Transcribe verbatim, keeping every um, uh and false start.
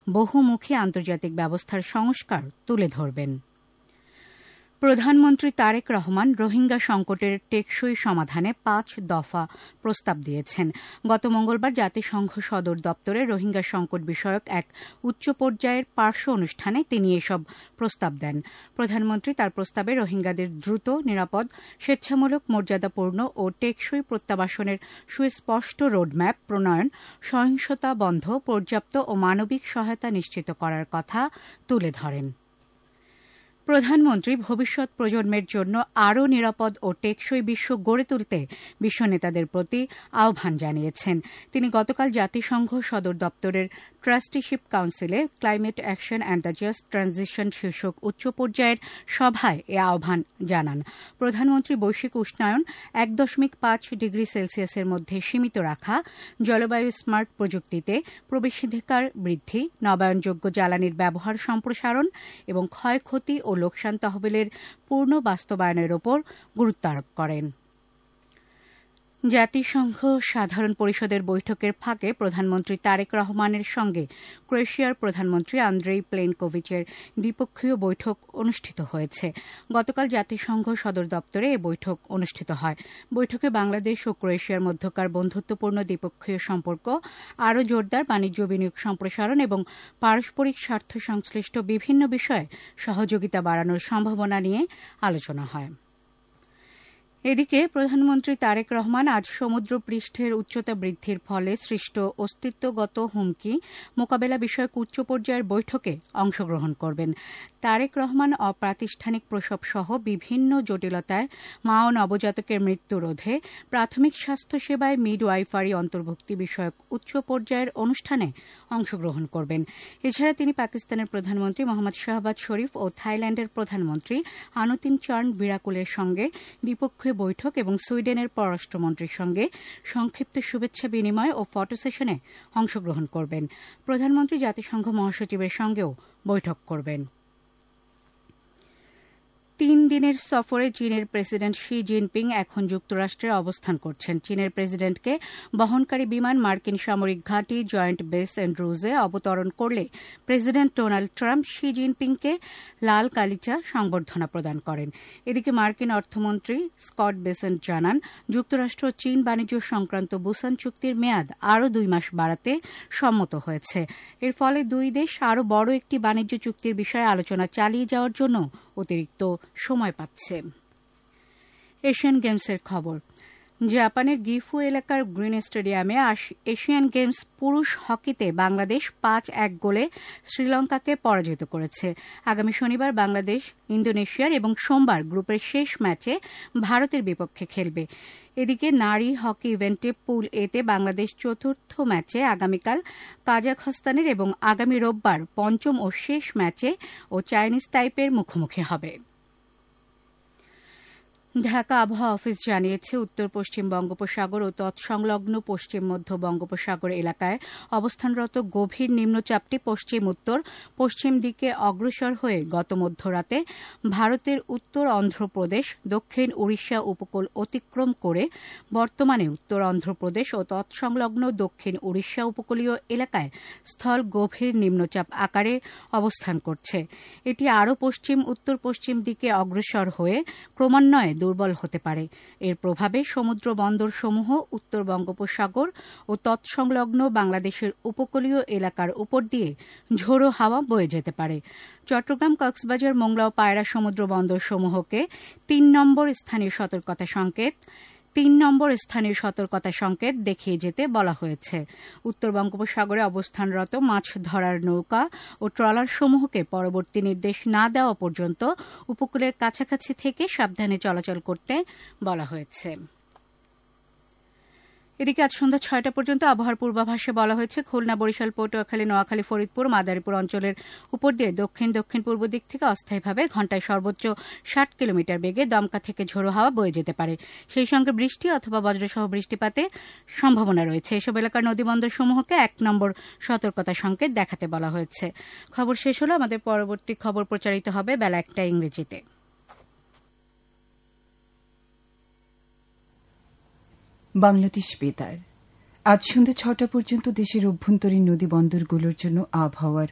বহুমুখী আন্তর্জাতিক ব্যবস্থার সংস্কার তুলে ধরবেন। প্রধানমন্ত্রী তারেক রহমান রোহিঙ্গা সংকটের টেকসই সমাধানে পাঁচ দফা প্রস্তাব দিয়েছেন। গত মঙ্গলবার জাতিসংঘ সদর দপ্তরে রোহিঙ্গা সংকট বিষয়ক এক উচ্চ পর্যায়ের পার্শ্ব অনুষ্ঠানে তিনি এসব প্রস্তাব দেন। প্রধানমন্ত্রী তার প্রস্তাবে রোহিঙ্গাদের দ্রুত, নিরাপদ, স্বেচ্ছামূলক, মর্যাদাপূর্ণ ও টেকসই প্রত্যাবাসনের সুস্পষ্ট রোডম্যাপ প্রণয়ন, সহিংসতা বন্ধ, পর্যাপ্ত ও মানবিক সহায়তা নিশ্চিত করার কথা তুলে ধরেন। প্রধানমন্ত্রী ভবিষ্যৎ প্রজন্মের জন্য আরও নিরাপদ ও টেকসই বিশ্ব গড়ে তুলতে বিশ্ব নেতাদের প্রতি আহ্বান জানিয়েছেন। তিনি গতকাল জাতিসংঘ সদর দপ্তরের ট্রাস্টিশিপ কাউন্সিলে climate action and the just transition শীর্ষক উচ্চ পর্যায়ের সভায় এ আহ্বান জানান। প্রধানমন্ত্রী বৈশ্বিক উষ্ণায়ন এক দশমিক পাঁচ ডিগ্রি সেলসিয়াসের মধ্যে সীমিত রাখা, জলবায়ু স্মার্ট প্রযুক্তিতে প্রবেশাধিকার বৃদ্ধি, নবায়নযোগ্য জ্বালানির ব্যবহার সম্প্রসারণ এবং ক্ষয়ক্ষতি ও লোকসান তহবিলের পূর্ণ বাস্তবায়নের ওপর গুরুত্ব আরোপ করেন। জাতিসংঘ সাধারণ পরিষদের বৈঠকের ফাঁকে প্রধানমন্ত্রী তারেক রহমানের সঙ্গে ক্রোয়েশিয়ার প্রধানমন্ত্রী আন্দ্রেই প্লেনকোভিচের দ্বিপক্ষীয় বৈঠক অনুষ্ঠিত হয়েছে। গতকাল জাতিসংঘ সদর দপ্তরে এ বৈঠক অনুষ্ঠিত হয়। বৈঠকে বাংলাদেশ ও ক্রোয়েশিয়ার মধ্যকার বন্ধুত্বপূর্ণ দ্বিপক্ষীয় সম্পর্ক আরও জোরদার, বাণিজ্য বিনিয়োগ সম্প্রসারণ এবং পারস্পরিক স্বার্থ সংশ্লিষ্ট বিভিন্ন বিষয়ে সহযোগিতা বাড়ানোর সম্ভাবনা নিয়ে আলোচনা হয়। এদিকে প্রধানমন্ত্রী তারেক রহমান আজ সমুদ্র পৃষ্ঠের উচ্চতা বৃদ্ধির ফলে সৃষ্ট অস্তিত্বগত হুমকি মোকাবেলা বিষয়ক উচ্চ পর্যায়ের বৈঠকে অংশগ্রহণ করবেন। তারেক রহমান অপ্রাতিষ্ঠানিক প্রসব সহ বিভিন্ন জটিলতায় মা ও নবজাতকের মৃত্যু রোধে প্রাথমিক স্বাস্থ্যসেবায় মিডওয়াইফারি অন্তর্ভুক্তি বিষয়ক উচ্চ পর্যায়ের অনুষ্ঠানে অংশগ্রহণ করবেন। এছাড়া তিনি পাকিস্তানের প্রধানমন্ত্রী মোহাম্মদ শাহবাজ শরীফ ও থাইল্যান্ডের প্রধানমন্ত্রী আনুতিন চার্ন বিরাকুলের সঙ্গে দ্বিপক্ষীয় বৈঠক এবং সুইডেনের পররাষ্ট্রমন্ত্রীর সঙ্গে সংক্ষিপ্ত শুভেচ্ছা বিনিময় ও ফটো সেশনে অংশগ্রহণ করবেন। প্রধানমন্ত্রী জাতিসংঘ মহাসচিবের সঙ্গেও বৈঠক করবেন। তিন দিনের সফরে চীনের প্রেসিডেন্ট শি জিনপিং এখন যুক্তরাষ্ট্রে অবস্থান করছেন। চীনের প্রেসিডেন্টকে বহনকারী বিমান মার্কিন সামরিক ঘাঁটি জয়েন্ট বেস অ্যান্ড্রুজে অবতরণ করলে প্রেসিডেন্ট ডোনাল্ড ট্রাম্প শি জিনপিংকে লাল কালিচা সংবর্ধনা প্রদান করেন। এদিকে মার্কিন অর্থমন্ত্রী স্কট বেসেন্ট জানান, যুক্তরাষ্ট্র চীন বাণিজ্য সংক্রান্ত বুসান চুক্তির মেয়াদ আরও দুই মাস বাড়াতে সম্মত হয়েছে। এর ফলে দুই দেশ আরও বড় একটি বাণিজ্য চুক্তির বিষয়ে আলোচনা চালিয়ে যাওয়ার জন্য অতিরিক্ত সময় পাচ্ছে। এশিয়ান গেমসের খবর। জাপানের গিফু এলাকার গ্রিন স্টেডিয়ামে এশিয়ান গেমস পুরুষ হকিতে বাংলাদেশ পাঁচ এক গোলে শ্রীলঙ্কাকে পরাজিত করেছে। আগামী শনিবার বাংলাদেশ ইন্দোনেশিয়ার এবং সোমবার গ্রুপের শেষ ম্যাচে ভারতের বিপক্ষে খেলবে। এদিকে নারী হকি ইভেন্টে পুল এতে বাংলাদেশ চতুর্থ ম্যাচে আগামীকাল কাজাখস্তানের এবং আগামী রোববার পঞ্চম ও শেষ ম্যাচে ও চাইনিজ তাইপের মুখোমুখি হবে। ঢাকা আবহাওয়া অফিস জানিয়েছে, উত্তর পশ্চিম বঙ্গোপসাগর ও তৎসংলগ্ন পশ্চিম মধ্য বঙ্গোপসাগর এলাকায় অবস্থানরত গভীর নিম্নচাপটি পশ্চিম উত্তর পশ্চিম দিকে অগ্রসর হয়ে গত মধ্যরাতে ভারতের উত্তর অন্ধ্রপ্রদেশ, দক্ষিণ উড়িষ্যা উপকূল অতিক্রম করে বর্তমানে উত্তর অন্ধ্রপ্রদেশ ও তৎসংলগ্ন দক্ষিণ উড়িষ্যা উপকূলীয় এলাকায় স্থল গভীর নিম্নচাপ আকারে অবস্থান করছে। এটি আরও পশ্চিম উত্তর পশ্চিম দিকে অগ্রসর হয়ে ক্রমান্বয়ে দুর্বল হতে পারে। এর প্রভাবে সমুদ্র বন্দরসমূহ উত্তর বঙ্গোপসাগর ও তৎসংলগ্ন বাংলাদেশের উপকূলীয় এলাকার উপর দিয়ে ঝোড়ো হাওয়া বয়ে যেতে পারে। চট্টগ্রাম, কক্সবাজার, মোংলা ও পায়রা সমুদ্র বন্দরসমূহকে তিন নম্বর স্থানীয় সতর্কতা সংকেত তিন নম্বর স্থানীয় সতর্কতা সংকেত দেখিয়ে যেতে বলা হয়েছে। উত্তর বঙ্গোপসাগরে অবস্থানরত মাছ ধরার নৌকা ও ট্রলারসমূহকে পরবর্তী নির্দেশ না দেওয়া পর্যন্ত উপকূলের কাছাকাছি থেকে সাবধানে চলাচল করতে বলা হয়েছে। এদিকে আজ সন্ধ্যা ছয়টা পর্যন্ত আবহাওয়ার পূর্বাভাসে বলা হয়েছে, খুলনা, বরিশাল, পটুয়াখালী, নোয়াখালী, ফরিদপুর, মাদারীপুর অঞ্চলের উপর দিয়ে দক্ষিণ দক্ষিণ পূর্ব দিক থেকে অস্থায়ীভাবে ঘণ্টায় সর্বোচ্চ ষাট কিলোমিটার বেগে দমকা থেকে ঝোড়ো হাওয়া বয়ে যেতে পারে। সেই সঙ্গে বৃষ্টি অথবা বজ্রসহ বৃষ্টিপাতের সম্ভাবনা রয়েছে। এসব এলাকার নদীবন্দরসমূহকে এক নম্বর সতর্কতা সংকেত দেখাতে বলা হয়েছে। খবর শেষ হলো। আমাদের পরবর্তী খবর প্রচারিত হবে বেলা একটা ইংরেজিতে। বাংলাদেশ বেতার আজ সন্ধ্যা ছটা পর্যন্ত দেশের অভ্যন্তরীণ নদী বন্দরগুলোর জন্য আবহাওয়ার